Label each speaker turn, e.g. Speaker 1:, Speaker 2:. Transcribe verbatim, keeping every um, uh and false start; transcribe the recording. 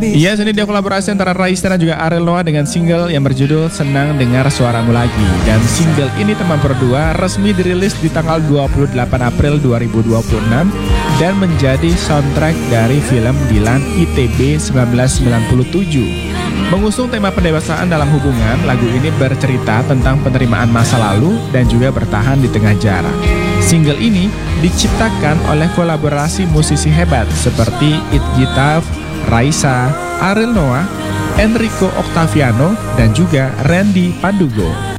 Speaker 1: Iya, ini dia kolaborasi antara Raisa dan juga Ariel Noah dengan single yang berjudul Senang Dengar Suaramu Lagi. Dan single ini teman berdua resmi dirilis di tanggal dua puluh delapan April dua ribu dua puluh enam dan menjadi soundtrack dari film Dilan I T B seribu sembilan ratus sembilan puluh tujuh. Mengusung tema pendewasaan dalam hubungan, lagu ini bercerita tentang penerimaan masa lalu dan juga bertahan di tengah jarak. Single ini diciptakan oleh kolaborasi musisi hebat seperti It Gitav, Raisa, Ariel Noah, Enrico Octaviano, dan juga Randy Pandugo.